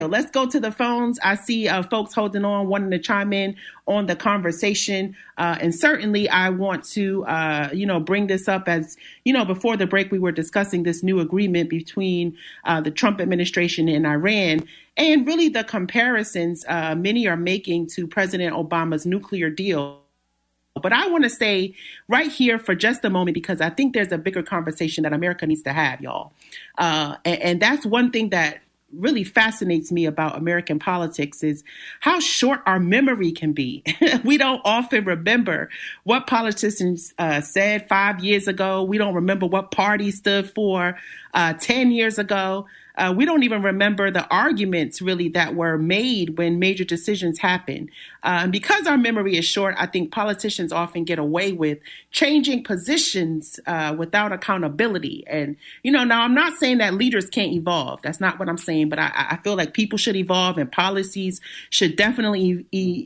Let's go to the phones. I see folks holding on, wanting to chime in on the conversation. And certainly I want to, bring this up as, before the break, we were discussing this new agreement between the Trump administration and Iran, and really the comparisons many are making to President Obama's nuclear deal. But I want to stay right here for just a moment, because I think there's a bigger conversation that America needs to have, y'all. And that's one thing that really fascinates me about American politics, is how short our memory can be. We don't often remember what politicians said 5 years ago. We don't remember what party stood for 10 years ago. We don't even remember the arguments really that were made when major decisions happen. Because our memory is short, I think politicians often get away with changing positions without accountability. And, now I'm not saying that leaders can't evolve. That's not what I'm saying. But I feel like people should evolve, and policies should definitely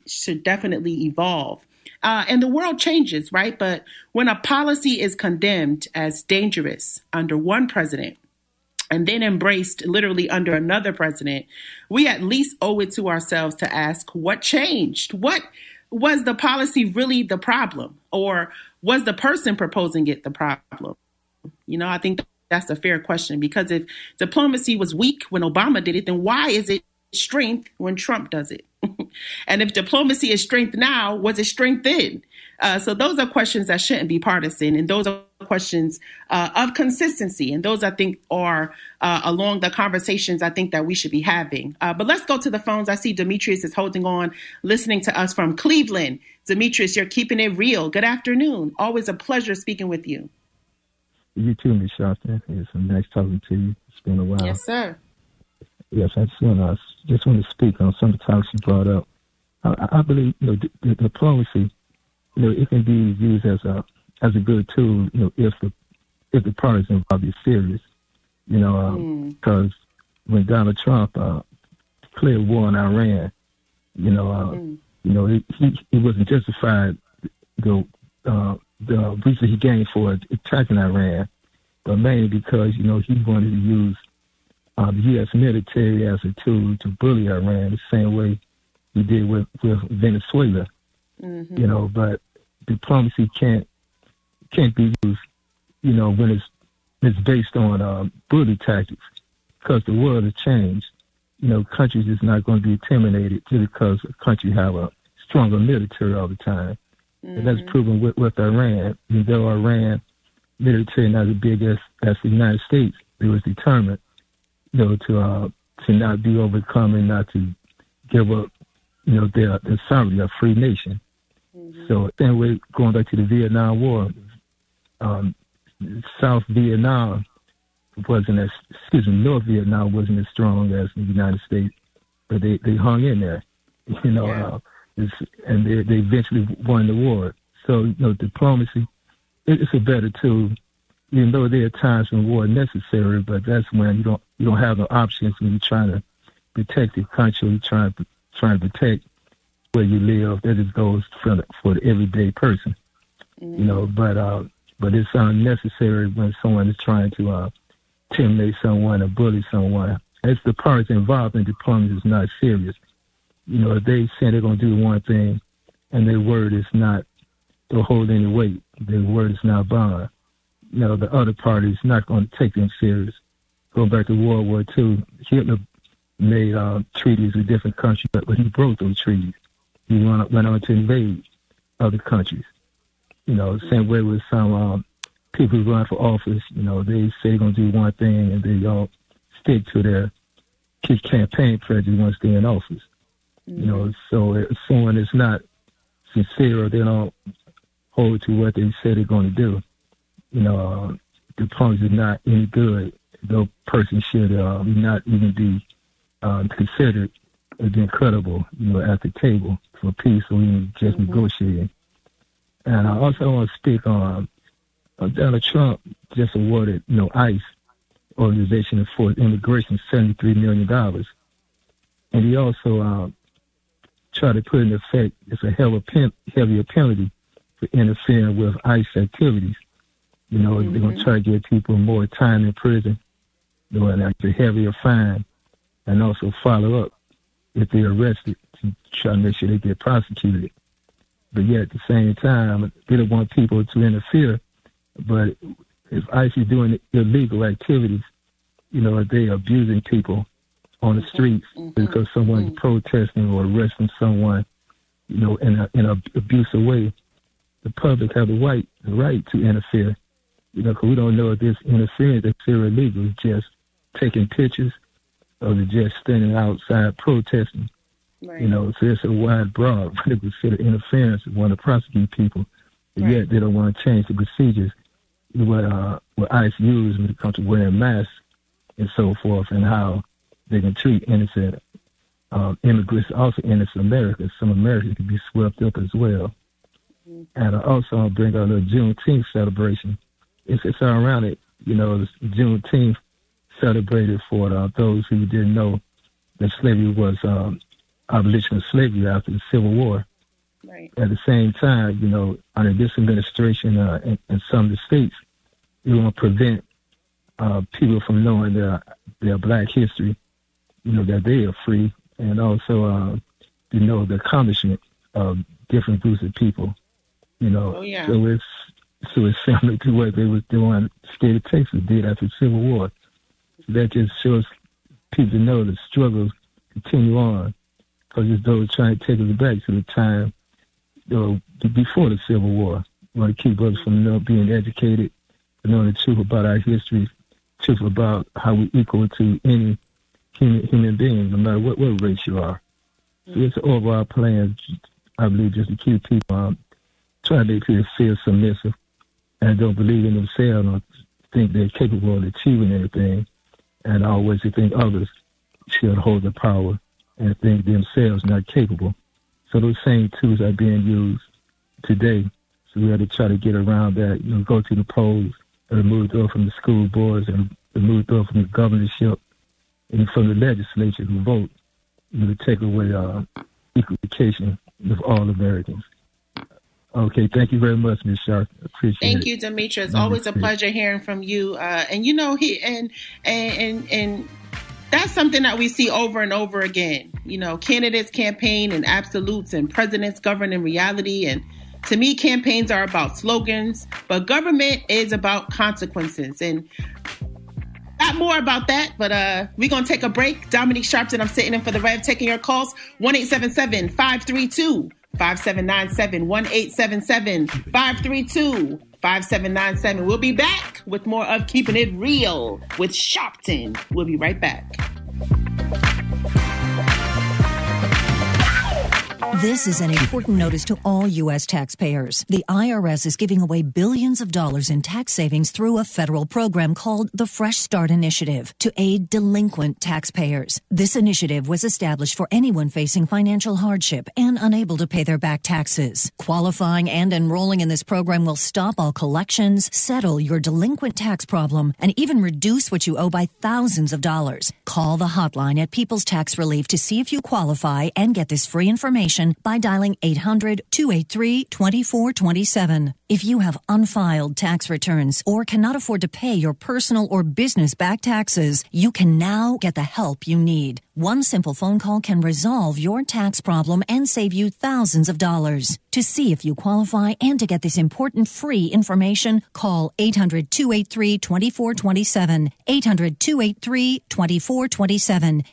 evolve. And the world changes, right? But when a policy is condemned as dangerous under one president, and then embraced literally under another president, we at least owe it to ourselves to ask what changed. What was the policy really the problem? Or was the person proposing it the problem? I think that's a fair question, because if diplomacy was weak when Obama did it, then why is it strength when Trump does it? And if diplomacy is strength now, was it strength then? So those are questions that shouldn't be partisan. And those are questions of consistency. And those, I think, are along the conversations I think that we should be having. But let's go to the phones. I see Demetrius is holding on, listening to us from Cleveland. Demetrius, you're keeping it real. Good afternoon. Always a pleasure speaking with you. You too, Ms. Sharpton. It's nice talking to you. It's been a while. Yes, sir. Yes, I just want to speak on some of the topics you brought up. I believe, the diplomacy, it can be used as a good tool, if the parties involved is serious, because when Donald Trump declared war on Iran, he wasn't justified the reason he gained for attacking Iran, but mainly because he wanted to use the U.S. military as a tool to bully Iran the same way he did with Venezuela. But diplomacy can't be used, when it's based on bully tactics, because the world has changed. Countries is not going to be intimidated just because a country have a stronger military all the time. And that's proven with Iran. Though Iran military not as big as the United States, it was determined, to not be overcome and not to give up, their sovereignty, a free nation. So anyway, going back to the Vietnam War, North Vietnam wasn't as strong as the United States, but they hung in there, and they eventually won the war. So, diplomacy, it's a better tool, even though there are times when war is necessary, but that's when you don't have no options when you're trying to protect your country, you're trying to protect where you live. That just goes for the everyday person, but it's unnecessary when someone is trying to intimidate someone or bully someone. It's the parties involved in diplomacy is not serious. If they say they're going to do one thing and their word is not, don't hold any weight, their word is not bond, the other party is not going to take them serious. Going back to World War II, Hitler made treaties with different countries, but he broke those treaties. He went on to invade other countries. Same way with some people who run for office, they say they're going to do one thing and they don't stick to their campaign pledges once they're in office. So if someone is not sincere or they don't hold to what they say they're going to do, diplomacy is not any good. No person should not even be considered as being credible, at the table for peace or even just negotiating. And I also want to speak on Donald Trump just awarded, ICE, Organization for Immigration, $73 million. And he also tried to put in effect, it's a heavier penalty for interfering with ICE activities. They're going to try to give people more time in prison, and that's a heavier fine and also follow up if they're arrested to try to make sure they get prosecuted. But yet at the same time, they don't want people to interfere. But if ICE is doing illegal activities, if they're abusing people on the streets because someone's protesting or arresting someone, in an abusive way, the public have the right to interfere. Because we don't know if this interference is illegal. It's just taking pictures or they're just standing outside protesting. Right. So it's a wide broad, but they consider interference and want to prosecute people. But yet they don't want to change the procedures what ICE use when it comes to wearing masks and so forth, and how they can treat innocent immigrants, also innocent Americans. Some Americans can be swept up as well. And also I'll bring out a Juneteenth celebration. It's ironic, Juneteenth celebrated for those who didn't know that slavery was abolition of slavery after the Civil War. Right. At the same time, under this administration in some of the states, they want to prevent people from knowing their Black history, that they are free, and also the accomplishment of different groups of people. So it's similar to what they was doing, the state of Texas did after the Civil War. So that just shows people to know the struggles continue on, because it's those trying to take us back to the time before the Civil War. We want to keep us from being educated, knowing the truth about our history, truth about how we equal to any human being, no matter what race you are. So it's an overall plan, I believe, just to keep people trying to make people feel submissive and don't believe in themselves or think they're capable of achieving anything, and always to think others should hold the power and think themselves not capable. So those same tools are being used today. So we have to try to get around that, go to the polls, and remove those from the school boards, and remove those from the governorship and from the legislature who vote, to take away equal education of all Americans. Okay, thank you very much, Ms. Sharp. Appreciate it. Thank you, Demetra. It's always a pleasure hearing from you. And that's something that we see over and over again. Candidates campaign in absolutes and presidents govern in reality. And to me, campaigns are about slogans, but government is about consequences. And not more about that, but we're going to take a break. Dominique Sharpton, I'm sitting in for the Rev, taking your calls. 1-877-532-5797, 1-877-532-5797. We'll be back with more of Keeping It Real with Sharpton. We'll be right back. This is an important notice to all U.S. taxpayers. The IRS is giving away billions of dollars in tax savings through a federal program called the Fresh Start Initiative to aid delinquent taxpayers. This initiative was established for anyone facing financial hardship and unable to pay their back taxes. Qualifying and enrolling in this program will stop all collections, settle your delinquent tax problem, and even reduce what you owe by thousands of dollars. Call the hotline at People's Tax Relief to see if you qualify and get this free information by dialing 800-283-2427. If you have unfiled tax returns or cannot afford to pay your personal or business back taxes, you can now get the help you need. One simple phone call can resolve your tax problem and save you thousands of dollars. To see if you qualify and to get this important free information, call 800-283-2427, 800-283-2427,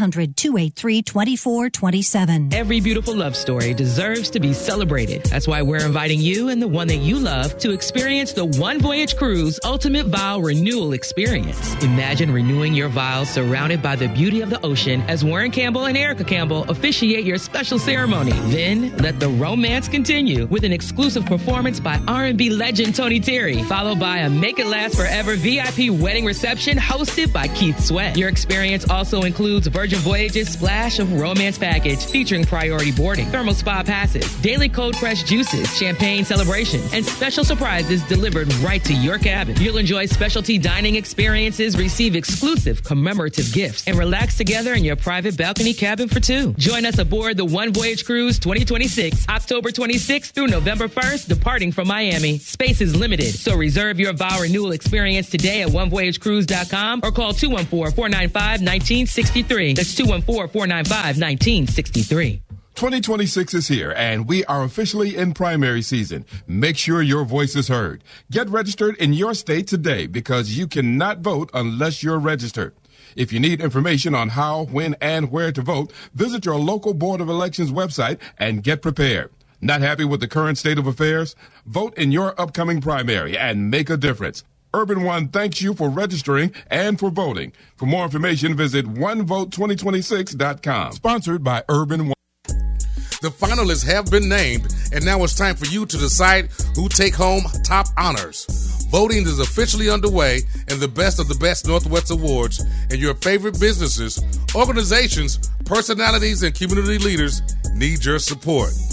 800-283-2427. Every beautiful love story deserves to be celebrated. That's why we're inviting you and the one that you love to experience the One Voyage Cruise Ultimate Vow Renewal Experience. Imagine renewing your vows surrounded by the beauty of the ocean as Warren Campbell and Erica Campbell officiate your special ceremony. Then let the romance continue with an exclusive performance by R&B legend Tony Terry, followed by a Make It Last Forever VIP wedding reception hosted by Keith Sweat. Your experience also includes Virgin Voyages Splash of Romance Package featuring priority boarding, thermal spa passes, daily cold pressed juices, champagne celebrations, and find special surprises delivered right to your cabin. You'll enjoy specialty dining experiences, receive exclusive commemorative gifts, and relax together in your private balcony cabin for two. Join us aboard the One Voyage Cruise 2026, October 26th through November 1st, departing from Miami. Space is limited, so reserve your vow renewal experience today at onevoyagecruise.com or call 214-495-1963. That's 214-495-1963. 2026 is here, and we are officially in primary season. Make sure your voice is heard. Get registered in your state today because you cannot vote unless you're registered. If you need information on how, when, and where to vote, visit your local Board of Elections website and get prepared. Not happy with the current state of affairs? Vote in your upcoming primary and make a difference. Urban One thanks you for registering and for voting. For more information, visit onevote2026.com. Sponsored by Urban One. The finalists have been named, and now it's time for you to decide who take home top honors. Voting is officially underway, and the best of the best Northwest Awards and your favorite businesses, organizations, personalities, and community leaders need your support.